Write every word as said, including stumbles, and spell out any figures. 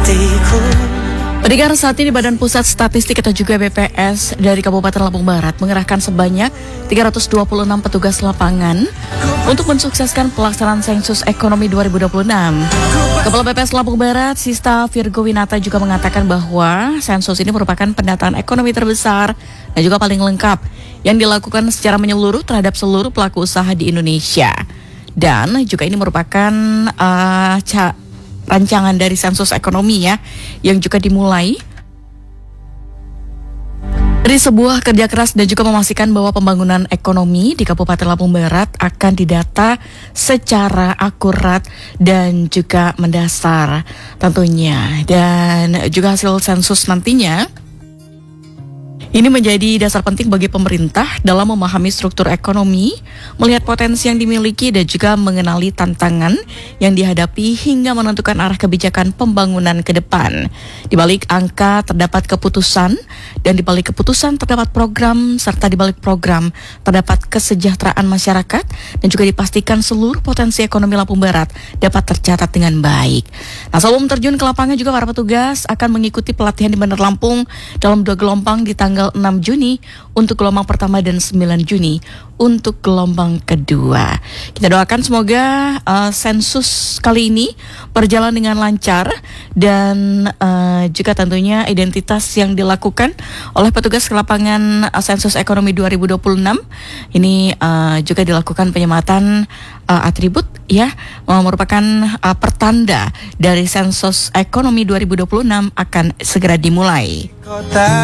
Pendengar, saat ini Badan Pusat Statistik atau juga B P S dari Kabupaten Lampung Barat mengerahkan sebanyak tiga ratus dua puluh enam petugas lapangan untuk mensukseskan pelaksanaan sensus ekonomi dua ribu dua puluh enam. Kepala B P S Lampung Barat, Sista Virgo Winata juga mengatakan bahwa sensus ini merupakan pendataan ekonomi terbesar dan juga paling lengkap yang dilakukan secara menyeluruh terhadap seluruh pelaku usaha di Indonesia. Dan juga ini merupakan uh, ca- rancangan dari sensus ekonomi ya, yang juga dimulai dari sebuah kerja keras dan juga memastikan bahwa pembangunan ekonomi di Kabupaten Lampung Barat akan didata secara akurat dan juga mendasar tentunya. Dan juga hasil sensus nantinya ini menjadi dasar penting bagi pemerintah dalam memahami struktur ekonomi, melihat potensi yang dimiliki dan juga mengenali tantangan yang dihadapi hingga menentukan arah kebijakan pembangunan ke depan. Di balik angka terdapat keputusan dan di balik keputusan terdapat program serta di balik program terdapat kesejahteraan masyarakat dan juga dipastikan seluruh potensi ekonomi Lampung Barat dapat tercatat dengan baik. Nah, sebelum terjun ke lapangan juga para petugas akan mengikuti pelatihan di Bandar Lampung dalam dua gelombang di tanggal enam Juni untuk gelombang pertama dan sembilan Juni untuk gelombang kedua. Kita doakan semoga uh, sensus kali ini berjalan dengan lancar dan uh, juga tentunya identitas yang dilakukan oleh petugas ke lapangan uh, sensus ekonomi dua ribu dua puluh enam ini uh, juga dilakukan penyematan uh, atribut ya, uh, merupakan uh, pertanda dari sensus ekonomi dua ribu dua puluh enam akan segera dimulai.